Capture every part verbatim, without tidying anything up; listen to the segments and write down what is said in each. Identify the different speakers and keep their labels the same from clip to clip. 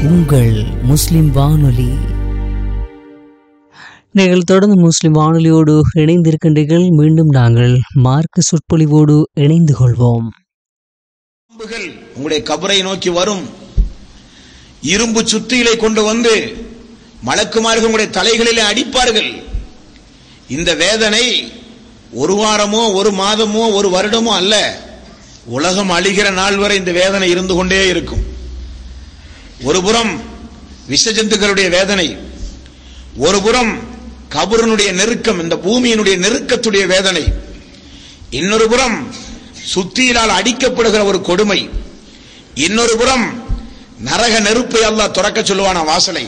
Speaker 1: உங்கள் முஸ்லிம் வானொலி. நீங்கள் தொடர்ந்து முஸ்லிம் வானொலியோடு இணைந்திருக்கின்றீர்கள். மீண்டும் நாங்கள் மார்க்க சொற்பொழிவோடு இணைந்து கொள்வோம்.
Speaker 2: உங்களுடைய கபரை நோக்கி வரும் இரும்பு சுத்திகளை கொண்டு வந்து மலக்குமார்கள் உங்களுடைய தலைகளிலே அடிப்பார்கள். இந்த வேதனை ஒரு வாரமோ ஒரு மாதமோ ஒரு வருடமோ அல்ல, உலகம் அழிகிற நாள் வரை இந்த வேதனை இருந்து கொண்டே இருக்கும். ஒரு புறம் விஷஜந்துக்களுடைய வேதனை, ஒரு புறம் கபருனுடைய நெருக்கம், இந்த பூமியினுடைய நெருக்கத்துடைய வேதனை, இன்னொரு புறம் சுத்தியிலால் அடிக்கப்படுகிற ஒரு கொடுமை, இன்னொரு புறம் நரக நெருப்பை அல்லாஹ் துறக்க சொல்லுவான வாசலை,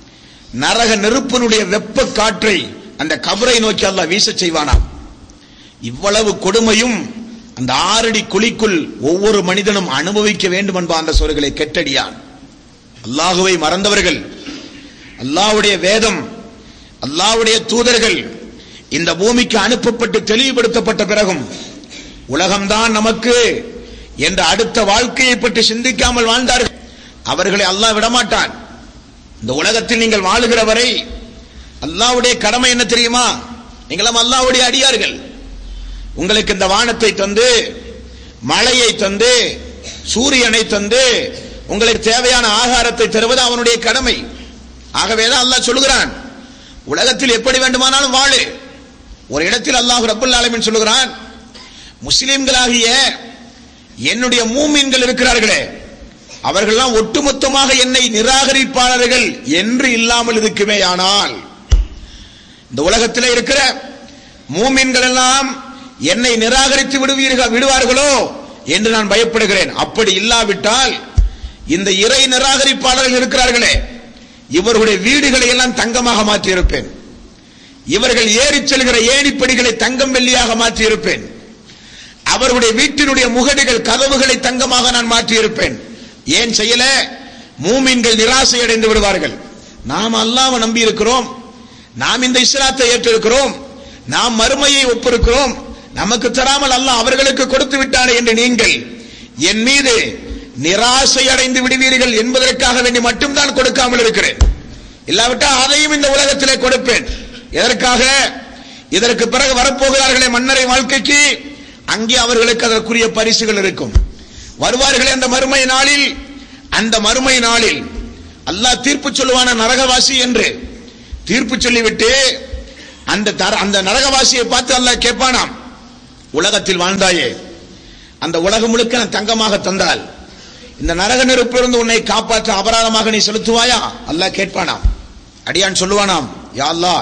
Speaker 2: நரக நெருப்பினுடைய வெப்ப காற்றை அந்த கபரை நோக்கி அல்லாஹ் வீச செய்வானாம். இவ்வளவு கொடுமையும் அந்த ஆறடி குழிக்குள் ஒவ்வொரு மனிதனும் அனுபவிக்க வேண்டும் என்ப அந்த சொற்களை கெட்டடியான். அல்லாஹுவை மறந்தவர்கள், அல்லாஹ்வுடைய வேதம், அல்லாஹ்வுடைய தூதர்கள் இந்த பூமிக்கு அனுப்பப்பட்டு தெளிவுபடுத்தப்பட்ட பிறகும் உலகம்தான் நமக்கு என்ற அடுத்த வாழ்க்கையை பற்றி சிந்திக்காமல் வாழ்ந்தார்கள். அவர்களை அல்லாஹ் விடமாட்டான். இந்த உலகத்தில் நீங்கள் வாழுகிற வரை அல்லாஹ்வுடைய கடமை என்ன தெரியுமா? நீங்களும் அல்லாஹ்வுடைய அடியார்கள். உங்களுக்கு இந்த வானத்தை தந்து, மழையை தந்து, சூரியனை தந்து, உங்களுக்கு தேவையான ஆகாரத்தை தருவது அவனுடைய கடமை. ஆகவேதான் அல்லாஹ் சொல்லுகிறான், உலகத்தில் எப்படி வேண்டுமானாலும் வாழு. ஒரு இடத்தில் அல்லாஹ் ரப்பல் ஆலமீன் சொல்லுகிறான், முஸ்லிம்களாகிய என்னுடைய மூமின்கள் இருக்கிறார்களே, அவர்கள்லாம் ஒட்டுமொத்தமாக என்னை நிராகரிப்பாளர்கள் என்று இல்லாமல் இருக்குமே. ஆனால் இந்த உலகத்தில் இருக்கிற மூமின்கள் எல்லாம் என்னை நிராகரித்து விடுவீர்கள் விடுவார்களோ என்று நான் பயப்படுகிறேன். அப்படி இல்லாவிட்டால் இந்த இறை நிராகரிப்பாளர்கள் இருக்கிறார்களே, இவர்களுடைய வீடுகளை எல்லாம் தங்கமாக மாற்றி இருப்பேன். இவர்கள் ஏறி செல்கிற ஏணிப்படிகளை தங்கம் வெள்ளியாக மாற்றி இருப்பேன். அவர்களுடைய வீட்டினுடைய முகடுகள் கதவுகளை தங்கமாக நான் மாற்றி இருப்பேன். ஏன் செய்யல? மூமின்கள் நிராசை அடைந்து விடுவார்கள். நாம் அல்லாஹ்வை நம்பி இருக்கிறோம், நாம் இந்த இஸ்லாத்தை ஏற்றிருக்கிறோம், நாம் மறுமையை ஒப்பிருக்கிறோம், நமக்கு தராமல் அல்லாஹ் அவர்களுக்கு கொடுத்து விட்டானே என்று நீங்கள் என் மீது நிராசை அடைந்து விடுவீர்கள் என்பதற்காக வேண்டி மட்டும்தான் கொடுக்காமல் இருக்கிறேன். இல்லாவிட்டால் அதையும் இந்த உலகத்திலே கொடுப்பேன். எதற்காக? இதற்கு பிறகு வரப்போகிறார்களே மன்னரை வாழ்க்கைக்கு, அங்கே அவர்களுக்கு அதற்குரிய பரிசுகள் இருக்கும். வருவார்களே அந்த மறுமை நாளில், அந்த மறுமை நாளில் அல்லாஹ் தீர்ப்பு சொல்லுவான நரகவாசி என்று தீர்ப்பு சொல்லிவிட்டு அந்த அந்த நரகவாசியை பார்த்து அல்லாஹ் கேட்பானாம், உலகத்தில் வாழ்ந்தாயே, அந்த உலகம் முழுக்க நான் தங்கமாக தந்தால் இந்த நரக நெருப்பிலிருந்து உன்னை காப்பாற்ற அபராதமாக நீ செலுத்துவாயா? அல்லாஹ் கேட்பானாம். அடியான் சொல்லுவானாம், யா அல்லாஹ்,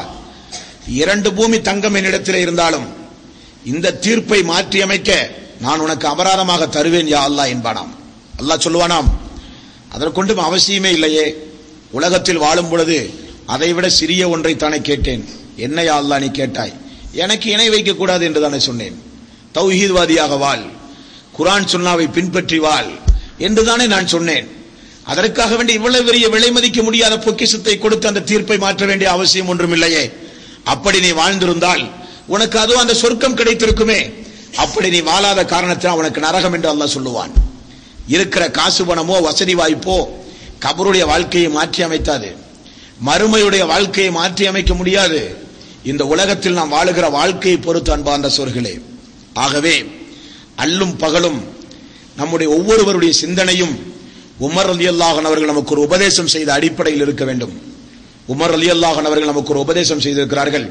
Speaker 2: இரண்டு பூமி தங்கம் என்னிடத்தில் இருந்தாலும் இந்த தீர்ப்பை மாற்றி அமைக்க நான் உனக்கு அபராதமாக தருவேன் யா அல்லாஹ் என்பானாம். அல்லாஹ் சொல்லுவானாம், அதற்கொண்டும் அவசியமே இல்லையே, உலகத்தில் வாழும் பொழுது அதைவிட சிறிய ஒன்றை தானே கேட்டேன். என்ன யா அல்லாஹ் நீ கேட்டாய்? எனக்கு இணை வைக்க கூடாது என்று தானே சொன்னேன். தௌஹீத்வாதியாக வாழ், குர்ஆன் சுன்னாவை பின்பற்றி வாழ் என்றுதானே நான் சொன்னேன். அதற்காக வேண்டி இவ்வளவு பெரிய விலை மதிக்க முடியாத பொக்கிஷத்தை கொடுத்து அந்த தீர்ப்பை மாற்ற வேண்டிய அவசியம் ஒன்றும் இல்லையே. அப்படி நீ வாழ்ந்திருந்தால் உனக்கு அதுவும் அந்த சொர்க்கம் கிடைத்திருக்குமே. அப்படி நீ வாழாத காரணத்தினால் உனக்கு நரகம் என்று அல்லாஹ் சொல்லுவான். இருக்கிற காசு பணமோ வசதி வாய்ப்போ கபருடைய வாழ்க்கையை மாற்றி அமைத்தாது, மறுமையுடைய வாழ்க்கையை மாற்றி அமைக்க முடியாது. இந்த உலகத்தில் நாம் வாழுகிற வாழ்க்கையை பொறுத்து அன்பார்ந்த சோர்களே. ஆகவே அல்லும் பகலும் நம்முடைய ஒவ்வொருவருடைய சிந்தனையும் உமர் ரலியல்லாஹு அன்ஹு அவர்கள் நமக்கு ஒரு உபதேசம் செய்த அடிப்படையில் இருக்க வேண்டும். உமர் ரலியல்லாஹு அன்ஹு அவர்கள் நமக்கு ஒரு உபதேசம் செய்திருக்கிறார்கள்.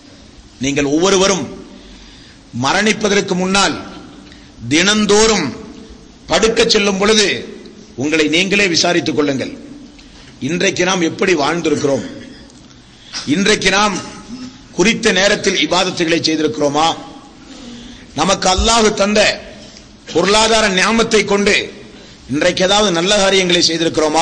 Speaker 2: நீங்கள் ஒவ்வொருவரும் மரணிப்பதற்கு முன்னால் தினந்தோறும் படுக்க செல்லும் பொழுது உங்களை நீங்களே விசாரித்துக் கொள்ளுங்கள். இன்றைக்கு நாம் எப்படி வாழ்ந்திருக்கிறோம்? இன்றைக்கு நாம் குறித்த நேரத்தில் இபாதத்துகளை செய்திருக்கிறோமா? நமக்கு அல்லாஹ் தந்த பொருளாதார நியாமத்தை கொண்டு இன்றைக்கு ஏதாவது நல்ல காரியங்களை செய்திருக்கிறோமா?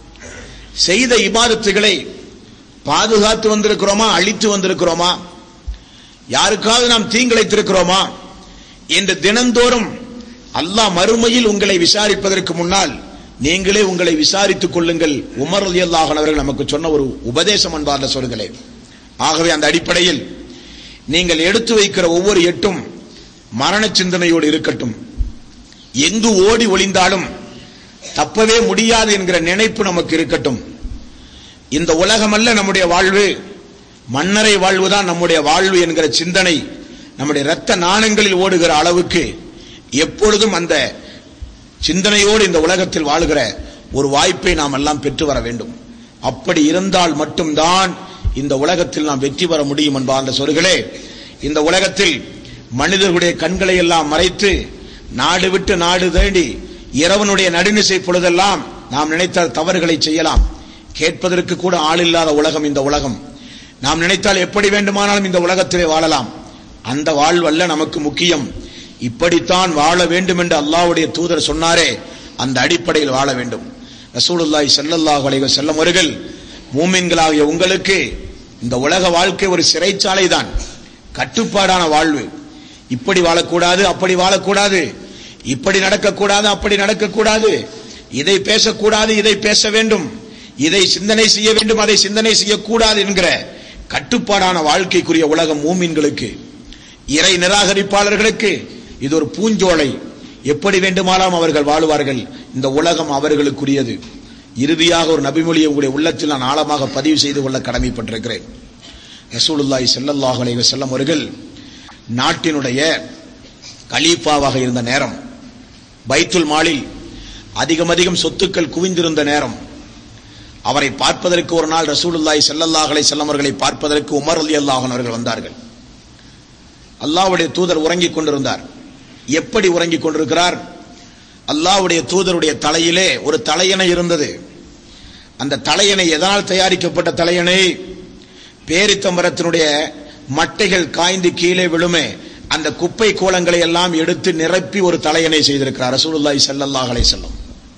Speaker 2: செய்த இபாதத்துகளை பாதுகாத்து வந்திருக்கிறோமா? அழித்து வந்திருக்கிறோமா? யாருக்காவது நாம் தீங்கிழைத்திருக்கிறோமா என்று தினந்தோறும் அல்லாஹ் மறுமையில் உங்களை விசாரிப்பதற்கு முன்னால் நீங்களே உங்களை விசாரித்துக் கொள்ளுங்கள். உமர் ரலியல்லாஹு அன்ஹு அவர்கள் நமக்கு சொன்ன ஒரு உபதேசம் அன்பார்ந்த சொல்களே. ஆகவே அந்த அடிப்படையில் நீங்கள் எடுத்து வைக்கிற ஒவ்வொரு எட்டும் மரண சிந்தனையோடு இருக்கட்டும். எங்கு ஓடி ஒளிந்தாலும் தப்பவே முடியாது என்கிற நினைப்பு நமக்கு இருக்கட்டும். இந்த உலகம் அல்ல நம்முடைய வாழ்வு, மன்னரை வாழ்வுதான் நம்முடைய வாழ்வு என்கிற சிந்தனை நம்முடைய இரத்த நாணங்களில் ஓடுகிற அளவுக்கு எப்பொழுதும் அந்த சிந்தனையோடு இந்த உலகத்தில் வாழ்கிற ஒரு வாய்ப்பை நாம் எல்லாம் பெற்று வர வேண்டும். அப்படி இருந்தால் மட்டும்தான் இந்த உலகத்தில் நாம் வெற்றி பெற முடியும் என்பார்ந்த சொற்களே. இந்த உலகத்தில் மனிதர்களுடைய கண்களை எல்லாம் மறைத்து நாடு விட்டு நாடு தேடி இரவனுடைய நடுநிசை பொழுதெல்லாம் நாம் நினைத்தால் தவறுகளை செய்யலாம். கேட்பதற்கு கூட ஆள் இல்லாத உலகம் இந்த உலகம். நாம் நினைத்தால் எப்படி வேண்டுமானாலும் இந்த உலகத்திலே வாழலாம். அந்த வாழ்வல்ல நமக்கு முக்கியம். இப்படித்தான் வாழ வேண்டும் என்று அல்லாஹ்வுடைய தூதர் சொன்னாரே, அந்த அடிப்படையில் வாழ வேண்டும். ரசூலுல்லாஹி ஸல்லல்லாஹு அலைஹி வஸல்லம் அவர்கள் மூமின்களாகிய உங்களுக்கு இந்த உலக வாழ்க்கை ஒரு சிறைச்சாலை தான், கட்டுப்பாடான வாழ்வு. இப்படி வாழக்கூடாது, அப்படி வாழக்கூடாது, இப்படி நடக்கக்கூடாது, அப்படி நடக்கக்கூடாது, இதை பேசக்கூடாது, இதை பேச வேண்டும், இதை சிந்தனை செய்ய வேண்டும், அதை சிந்தனை செய்யக்கூடாது என்கிற கட்டுப்பாடான வாழ்க்கைக்குரிய உலகம் மூமின்களுக்கு. இறை நிராகரிப்பாளர்களுக்கு இது ஒரு பூஞ்சோலை. எப்படி வேண்டுமானாலும் அவர்கள் வாழுவார்கள். இந்த உலகம் அவர்களுக்குரியது. இறுதியாக ஒரு நபிமொழியை உங்களுடைய உள்ளத்தில் நான் ஆழமாக பதிவு செய்து கொள்ள கடமைப்பட்டிருக்கிறேன். ரசூலுல்லாஹி ஸல்லல்லாஹு அலைஹி வஸல்லம் அவர்கள் நாட்டினுடைய கலீஃபாவாக இருந்த நேரம், பைத்துல் மாலில் அதிகம் அதிகம் சொத்துக்கள் குவிந்திருந்த நேரம், அவரை பார்ப்பதற்கு ஒரு நாள் ரசூலுல்லாஹி ஸல்லல்லாஹு அலைஹி வஸல்லம் அவர்களை பார்ப்பதற்கு உமர் ரலியல்லாஹு அன்ஹு அவர்கள் வந்தார்கள். அல்லாஹ்வுடைய தூதர் உறங்கிக் கொண்டிருந்தார். எப்படி உறங்கிக் கொண்டிருக்கிறார்? அல்லாஹ்வுடைய தூதருடைய தலையிலே ஒரு தலையணை இருந்தது. அந்த தலையணை எதனால் தயாரிக்கப்பட்ட தலையணை? பேரித்தம்பரத்தினுடைய மட்டைகள் காய்ந்து கீழே விழுமே, அந்த குப்பை கோலங்களை எல்லாம் எடுத்து நிரப்பி ஒரு தலையணை செய்திருக்கிறார் ரசூலுல்லாஹி ஸல்லல்லாஹு அலைஹி வஸல்லம்.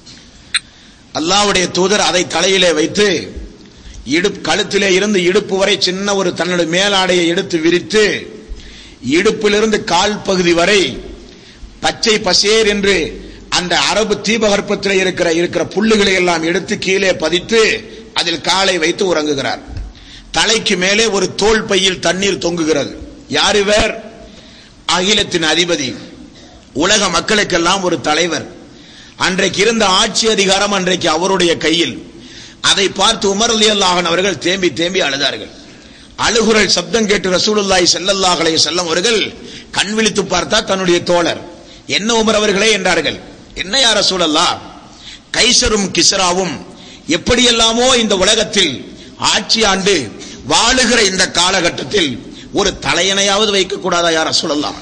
Speaker 2: அல்லாஹ்வுடைய தூதர் அதை தலையிலே வைத்து இடுப்பு கழுத்திலே இருந்து இடுப்பு வரை சின்ன ஒரு தன்னுடைய மேலாடையை எடுத்து விரித்து இடுப்பிலிருந்து கால் பகுதி வரை பச்சை பசேர் என்று அந்த அரபு தீபகற்பத்தில் இருக்கிற இருக்கிற புல்லுகளை எல்லாம் எடுத்து கீழே பதித்து அதில் காலை வைத்து உறங்குகிறார். தலைக்கு மேலே ஒரு தோல் பையில் தண்ணீர் தொங்குகிறது. யார் இவர்? அகிலத்தின் அதிபதி, உலக மக்களுக்கெல்லாம் ஒரு தலைவர். அன்றைக்கு இருந்த ஆட்சி அதிகாரம் அன்றைக்கு அவருடைய கையில். அதை பார்த்து உமர் ரலியல்லாஹு அன்ஹு அவர்கள் தேம்பி தேம்பி அழுதார்கள். அழுகுரல் சப்தம் கேட்டு ரசூலுல்லாஹி ஸல்லல்லாஹு அலைஹி வஸல்லம் அவர்கள் கண் விழித்து பார்த்தா தன்னுடைய தோழர். என்ன உமர் அவர்களே என்றார்கள். என்ன யா ரசூலல்லாஹ், கைசரும் கிஸ்ராவும் எப்படியெல்லாமோ இந்த உலகத்தில் ஆட்சி ஆண்டு வாழுகிற இந்த காலகட்டத்தில் ஒரு தலையணையாவது வைக்க கூடாதா யா ரசூலல்லாஹ்?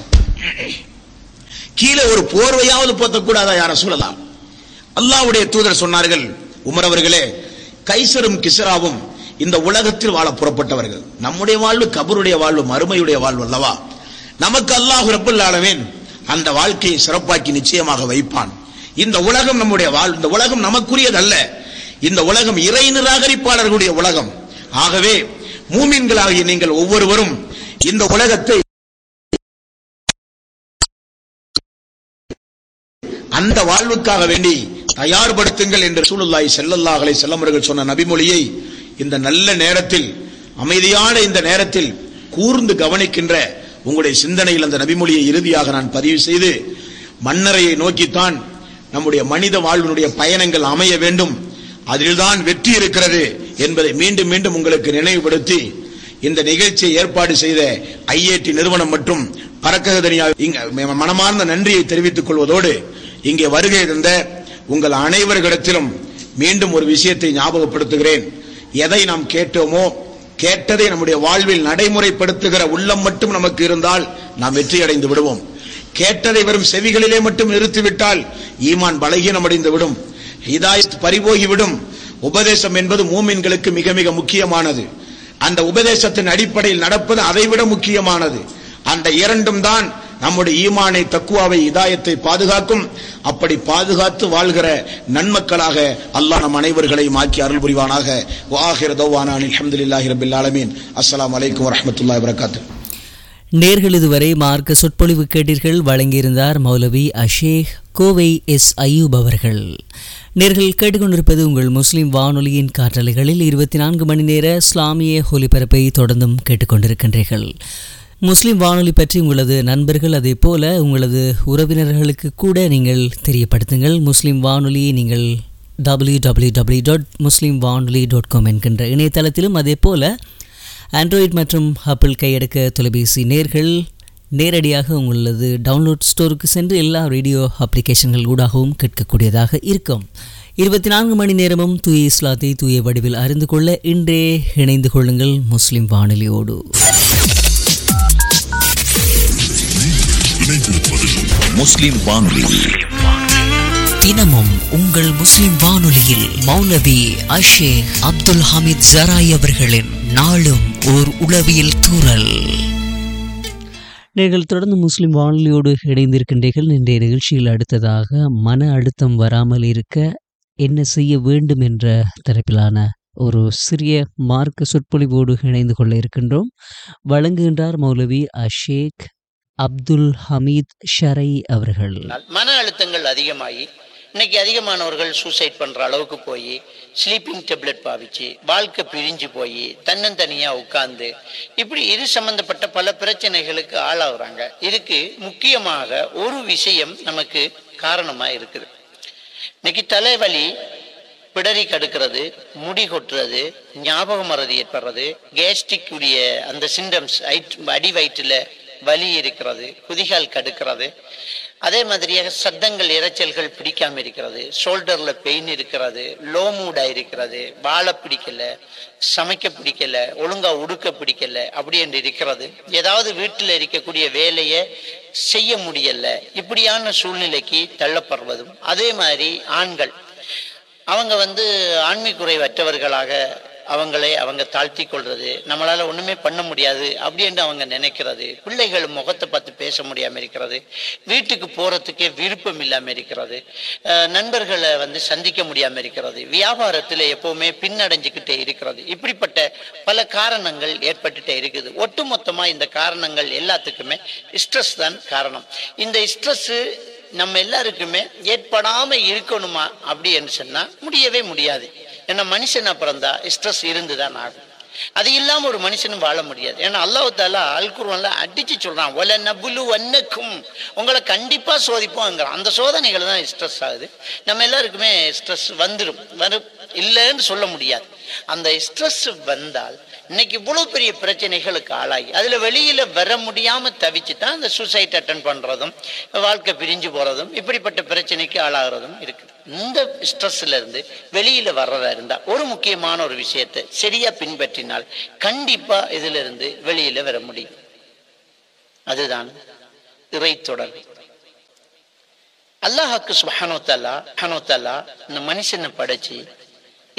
Speaker 2: கீழே ஒரு போர்வையாவது போத்தக்கூடாதா யா ரசூலல்லாஹ்? அல்லாஹ்வுடைய தூதர் சொன்னார்கள், உமர் அவர்களே, கைசரும் கிஸ்ராவும் இந்த உலகத்தில் வாழ புறப்பட்டவர்கள். நம்முடைய வாழ்வு கபருடைய வாழ்வு, மறுமையுடைய வாழ்வு அல்லவா? நமக்கு அல்லாஹ் ரப்பல் ஆலமீன் அந்த வாழ்க்கையை சிறப்பாக்கி நிச்சயமாக வைப்பான். இந்த உலகம் நம்முடைய வாழ்வு, இந்த உலகம் நமக்குரியதல்ல. இந்த உலகம் இறை நிராகரிப்பாளர்களுடைய உலகம். ஆகவே மூமின்களாகிய நீங்கள் ஒவ்வொருவரும் இந்த உலகத்தை அந்த வாழ்வுக்காக வேண்டி தயார்படுத்துங்கள் என்று ரசூலுல்லாஹி ஸல்லல்லாஹு அலைஹி வஸல்லம் அவர்கள் சொன்ன நபிமொழியை இந்த நல்ல நேரத்தில், அமைதியான இந்த நேரத்தில் கூர்ந்து கவனிக்கின்ற உங்களுடைய சிந்தனையில் அந்த நபிமொழியை இறுதியாக நான் பதிவு செய்து, மன்னரையை நோக்கித்தான் நம்முடைய மனித வாழ்வினுடைய பயணங்கள் அமைய வேண்டும், அதில்தான் வெற்றி இருக்கிறது என்பதை மீண்டும் மீண்டும் உங்களுக்கு நினைவுபடுத்தி, இந்த நிகழ்ச்சியை ஏற்பாடு செய்த ஐஏடி நிறுவனம் மற்றும் பரக்ககதனியா மனமார்ந்த நன்றியை தெரிவித்துக் கொள்வதோடு, இங்கே வருகை இருந்த உங்கள் அனைவர்களிடத்திலும் மீண்டும் ஒரு விஷயத்தை ஞாபகப்படுத்துகிறேன். எதை நாம் கேட்டோமோ, கேட்டதை நம்முடைய வாழ்வில் நடைமுறைப்படுத்துகிற உள்ளம் மட்டும் நமக்கு இருந்தால் நாம் வெற்றி அடைந்து விடுவோம். கேட்டதை வெறும் செவிகளிலே மட்டும் நிறுத்திவிட்டால் ஈமான் பலகீனம் அடைந்து விடும், ஹிதாயத் பறிபோகிவிடும். உபதேசம் என்பது மூமின்களுக்கு மிக மிக முக்கியமானது. அந்த உபதேசத்தின் அடிப்படையில் நடப்பது அதைவிட முக்கியமானது. அந்த இரண்டும் தான் நம்முடைய ஈமானை, தக்குவாவை, ஹிதாயத்தை பாதுகாக்கும். அப்படி பாதுகாத்து வாழ்கிற நன்மக்களாக அல்லாஹ் நம் அனைவர்களையும் ஆக்கி அருள் புரிவானாக. வாஹிர தௌவானா அல்ஹம்துலில்லாஹி ரப்பில் ஆலமீன். அஸ்ஸலாமு அலைக்கும் வரஹ்மத்துல்லாஹி வபரகாத்துஹு.
Speaker 1: நேர்கள் இதுவரை மார்க்க சொற்பொழிவு கேட்டீர்கள். வழங்கியிருந்தார் மௌலவி அஷேக் கோவை எஸ் அய்யூப் அவர்கள். நேர்கள் கேட்டுக்கொண்டிருப்பது உங்கள் முஸ்லிம் வானொலியின் காற்றலைகளில் இருபத்தி நான்கு மணி நேர இஸ்லாமிய ஒலிபரப்பை தொடர்ந்தும் கேட்டுக்கொண்டிருக்கின்றீர்கள். முஸ்லிம் வானொலி பற்றி உங்களது நண்பர்கள் அதே போல உங்களது உறவினர்களுக்கு கூட நீங்கள் தெரியப்படுத்துங்கள். முஸ்லிம் வானொலியை நீங்கள் டபிள்யூ டபிள்யூ டபிள்யூ டாட் முஸ்லிம் வானொலி டாட் காம் என்கின்ற இணையதளத்திலும் அதே போல் ஆண்ட்ராய்டு மற்றும் ஆப்பிள் கையடக்க தொலைபேசி நேர்கள் நேரடியாக உங்களது டவுன்லோட் ஸ்டோருக்கு சென்று எல்லா ரேடியோ அப்ளிகேஷன்கள் ஊடாகவும் கேட்கக்கூடியதாக இருக்கும். இருபத்தி நான்கு மணி நேரமும் தூய இஸ்லாத்தை தூய வடிவில் அறிந்து கொள்ள இன்றே இணைந்து கொள்ளுங்கள் முஸ்லிம் வானொலியோடு.
Speaker 3: முஸ்லிம் வானொலி
Speaker 1: தினமும் உங்கள் முஸ்லிம் வானொலியில் மௌலவி அஷேக் அப்துல் ஹமீத் ஜராய் அவர்களின் நாளும் ஓர் உளவியல் தூறல். நீங்கள் தொடர்ந்து முஸ்லிம் வானொலியோடு இணைந்திருக்கின்றீர்கள். இன்றைய நிகழ்ச்சியில் அடுத்ததாக மன அழுத்தம் வராமல் இருக்க என்ன செய்ய வேண்டும் என்ற தரப்பிலான ஒரு சிறிய மார்க்க சொற்பொழிவோடு இணைந்து கொள்ள இருக்கின்றோம். வழங்குகின்றார் மௌலவி அஷேக் அப்துல் ஹமீத் ஷரை அவர்கள்.
Speaker 4: மன அழுத்தங்கள் அதிகமாகி இன்னைக்கு அதிகமானவர்கள் சூசைட் பண்ற அளவுக்கு போய் ஸ்லீப்பிங் டேப்லெட் பாவிச்சு வாழ்க்கை பிரிஞ்சு போய் தன்னந்தனியா உட்கார்ந்து இப்படி இது சம்பந்தப்பட்ட பல பிரச்சனைகளுக்கு ஆளாகிறாங்க. இதுக்கு முக்கியமாக ஒரு விஷயம் நமக்கு காரணமா இருக்குது. இன்னைக்கு தலைவலி, பிடரி கடுக்கிறது, முடி கொட்டுறது, ஞாபக மறதி ஏற்படுறது, கேஸ்ட்ரிக் உடைய அந்த சிம்டம்ஸ், அடி வயிற்றுல வலி இருக்கிறது, குதிகால் கடுக்கிறது, அதே மாதிரியாக சத்தங்கள் இரைச்சல்கள் பிடிக்காம இருக்கிறது, ஷோல்டர்ல பெயின் இருக்கிறது, லோ மூடா இருக்கிறது, வாழ பிடிக்கல, சமைக்க பிடிக்கல, ஒழுங்கா உடுக்க பிடிக்கல, அப்படி என்று இருக்கிறது. ஏதாவது வீட்டில் இருக்கக்கூடிய வேலையை செய்ய முடியல, இப்படியான சூழ்நிலைக்கு தள்ளப்படுவதும். அதே மாதிரி ஆண்கள் அவங்க வந்து ஆண்மை குறைவற்றவர்களாக அவங்களை அவங்க தாழ்த்தி கொள்றது, நம்மளால ஒண்ணுமே பண்ண முடியாது அப்படின்னு அவங்க நினைக்கிறது, பிள்ளைகள் முகத்தை பார்த்து பேச முடியாம இருக்கிறது, வீட்டுக்கு போறதுக்கே விருப்பம் இல்லாம இருக்கிறது, நண்பர்களை வந்து சந்திக்க முடியாம இருக்கிறது, வியாபாரத்துல எப்பவுமே பின்னடைஞ்சுக்கிட்டே இருக்கிறது. இப்படிப்பட்ட பல காரணங்கள் ஏற்பட்டுட்டே இருக்குது. ஒட்டுமொத்தமா இந்த காரணங்கள் எல்லாத்துக்குமே ஸ்ட்ரெஸ் தான் காரணம். இந்த ஸ்ட்ரெஸ் நம்ம எல்லாருக்குமே ஏற்படாம இருக்கணுமா அப்படி என்று சொன்னா முடியவே முடியாது. ஏன்னா மனுஷனா பிறந்தா ஸ்ட்ரெஸ் இருந்துதான் ஆகும். அது இல்லாம ஒரு மனுஷனும் வாழ முடியாது. ஏன்னா அல்லாஹ் தஆலா அல் குர்ஆன்ல அடிச்சு சொல்றான், வல நபுலு வன்னக்கும், உங்களை கண்டிப்பா சோதிப்போம். அந்த சோதனைகள் தான் ஸ்ட்ரெஸ் ஆகுது. நம்ம எல்லாருக்குமே ஸ்ட்ரெஸ் வந்துடும், வரும் இல்லைன்னு சொல்ல முடியாது. அந்த ஸ்ட்ரெஸ் வந்தால் இன்னைக்கு இவ்வளவு பெரிய பிரச்சனைகளுக்கு ஆளாகி அதுல வெளியில வர முடியாம தவிச்சுதான் அந்த சூசைட் அட்டன் பண்றதும், வாழ்க்கை பிரிஞ்சு போறதும், இப்படிப்பட்ட பிரச்சனைக்கு ஆளாகிறதும் இருக்குது. இந்த ஸ்ட்ரெஸ்ல இருந்து வெளியில வர்றதா இருந்தா ஒரு முக்கியமான ஒரு விஷயத்தை சரியா பின்பற்றினால் கண்டிப்பா இதுல இருந்து வெளியில வர முடியும். அதுதான் இறை தொடர்பு. அல்லாஹ்வுக்கு சுப்ஹானஹு வ தஆலா சுப்ஹானஹு வ தஆலா இந்த மனுஷனை படைச்சு